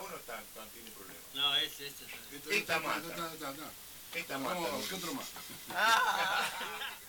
no tiene problema. No, este. Esta mata. Está. Esta mata. Vamos, ¿qué otro más?